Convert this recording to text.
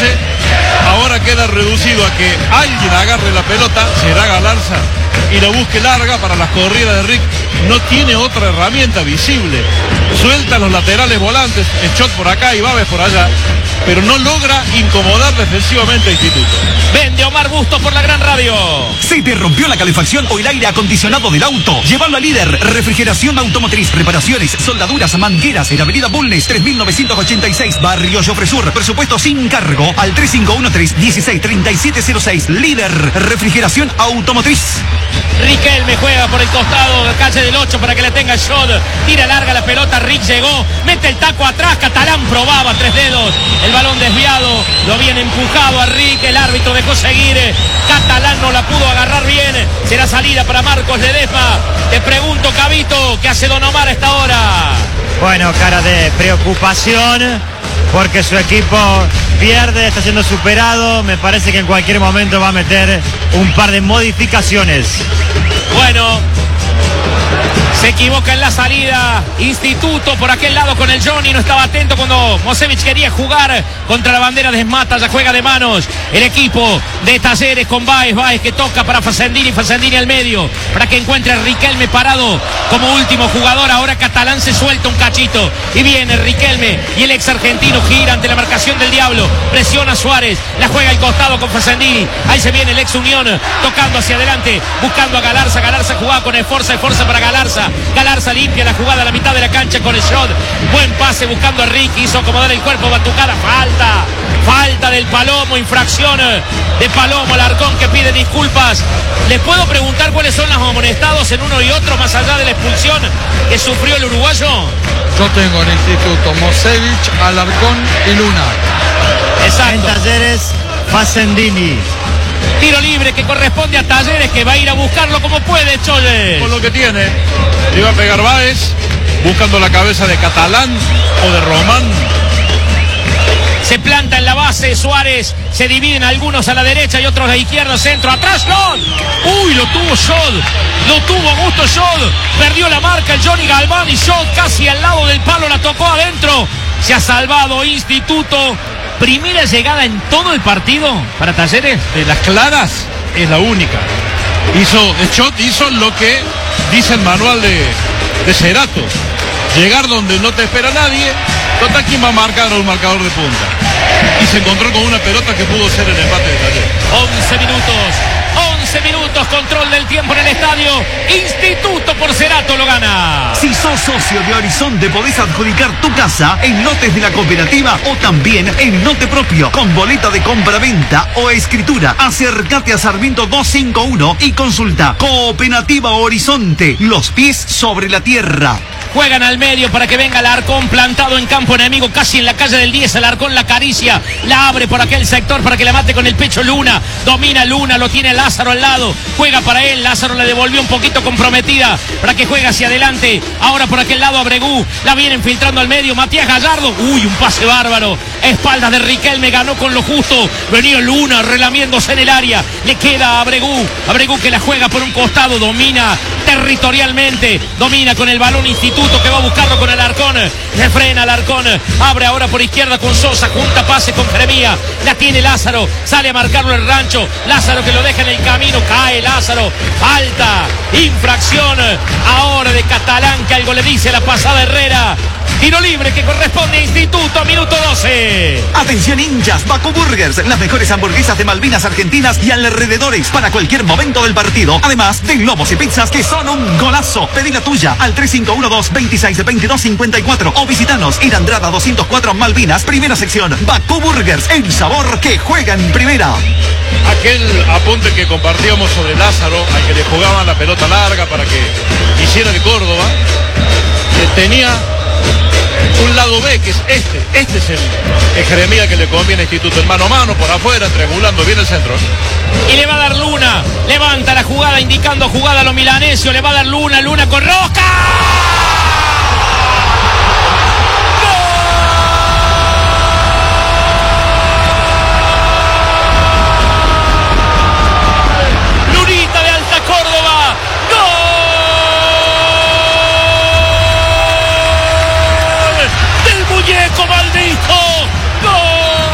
11, ahora queda reducido a que alguien agarre la pelota, será Galarza, y la busque larga para las corridas de Rick. No tiene otra herramienta visible. Suelta los laterales volantes, Schott por acá y Babes por allá, pero no logra incomodar defensivamente a Instituto. Vende Omar Bustos por la Gran Radio. ¿Se te rompió la calefacción o el aire acondicionado del auto? Llévalo a Líder Refrigeración Automotriz. Reparaciones, soldaduras, mangueras en Avenida Bulnes 3986, Barrio Jofresur. Presupuesto sin cargo al 3513-163706. Líder Refrigeración Automotriz. Riquelme juega por el costado de calle del 8 para que la tenga Schott. Tira larga la pelota, Rick llegó, mete el taco atrás, Catalán probaba 3 dedos. El balón desviado, lo habían empujado a Rick, el árbitro dejó seguir. Catalán no la pudo agarrar bien. Será salida para Marcos Ledesma. Te pregunto, Cabito, ¿qué hace Don Omar a esta hora? Bueno, cara de preocupación porque su equipo pierde, está siendo superado. Me parece que en cualquier momento va a meter un par de modificaciones. Bueno, se equivoca en la salida Instituto por aquel lado con el Johnny. No estaba atento cuando Mosevich quería jugar contra la bandera de Esmata. Ya juega de manos el equipo de Talleres con Báez que toca para Fasendini al medio para que encuentre a Riquelme parado como último jugador. Ahora Catalán se suelta un cachito y viene Riquelme y el ex argentino gira ante la marcación del Diablo. Presiona a Suárez, la juega al costado con Fasendini. Ahí se viene el ex Unión tocando hacia adelante, buscando a Galarza. Galarza jugaba con esfuerzo para Galarza. Galarza limpia la jugada a la mitad de la cancha con el Schott. Buen pase buscando a Rick, hizo acomodar el cuerpo, batucada, falta del Palomo, infracción de Palomo. Alarcón que pide disculpas. ¿Les puedo preguntar cuáles son los amonestados en uno y otro más allá de la expulsión que sufrió el uruguayo? Yo tengo en Instituto Mosevich, Alarcón y Luna. Exacto. En Talleres, Fasendini. Tiro libre que corresponde a Talleres, que va a ir a buscarlo como puede, Cholle. Con lo que tiene, le iba a pegar Báez, buscando la cabeza de Catalán o de Román. Se planta en la base Suárez, se dividen algunos a la derecha y otros a la izquierda, centro, atrás, Schott. Uy, lo tuvo Schott, lo tuvo Augusto Schott, perdió la marca el Johnny Galván y Schott casi al lado del palo, la tocó adentro. Se ha salvado Instituto. Primera llegada en todo el partido para Talleres. De las claras es la única. Schott hizo lo que dice el manual de Cerato. Llegar donde no te espera nadie. Total, ¿quién va a marcar a un marcador de punta? Y se encontró con una pelota que pudo ser el empate de Talleres. 11 minutos, control del tiempo en el estadio. Instituto por Cerato lo gana. Si sos socio de Horizonte podés adjudicar tu casa en lotes de la cooperativa o también en lote propio con boleta de compra-venta o escritura. Acércate a Sarmiento 251 y consulta Cooperativa Horizonte, los pies sobre la tierra. Juegan al medio para que venga Alarcón plantado en campo enemigo, casi en la calle del 10. Alarcón la acaricia, la abre por aquel sector para que la mate con el pecho Luna. Domina Luna, lo tiene Lázaro al lado. Juega para él, Lázaro le devolvió un poquito comprometida para que juegue hacia adelante. Ahora por aquel lado Abregú, la vienen filtrando al medio. Matías Gallardo, uy, un pase bárbaro. Espaldas de Riquelme, ganó con lo justo. Venía Luna relamiéndose en el área. Le queda a Abregú. Abregú que la juega por un costado, domina territorialmente. Domina con el balón Instituto, que va a buscarlo con Alarcón. Se frena Alarcón, abre ahora por izquierda con Sosa, junta pase con Jeremía, la tiene Lázaro, sale a marcarlo el Rancho. Lázaro que lo deja en el camino, cae Lázaro, falta, infracción ahora de Catalán, que algo le dice la pasada Herrera. Tiro libre que corresponde a Instituto, minuto 12. Atención hinchas, Baku Burgers, las mejores hamburguesas de Malvinas Argentinas y alrededores para cualquier momento del partido. Además de lomos y pizzas que son un golazo. Pedí la tuya al 3512-262254 o visitanos en Andrada 204 Malvinas, primera sección. Baku Burgers, el sabor que juega en primera. Aquel apunte que compartíamos sobre Lázaro, al que le jugaban la pelota larga para que hiciera de Córdoba, que tenía un lado B, que es este es el Jeremía que le conviene a Instituto, en mano a mano, por afuera, triangulando bien el centro. Y le va a dar Luna, levanta la jugada, indicando jugada a los milanesios, le va a dar Luna con Rosca.